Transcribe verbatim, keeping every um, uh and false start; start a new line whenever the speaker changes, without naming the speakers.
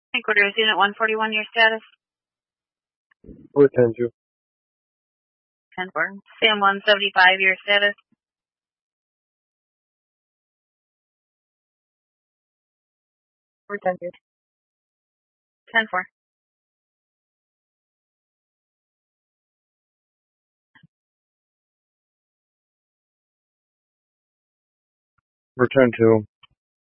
Headquarters, Unit one forty-one, your status?
Four ten two.
ten four. Sam one seventy-five, your status?
Four ten two.
ten four.
Return two.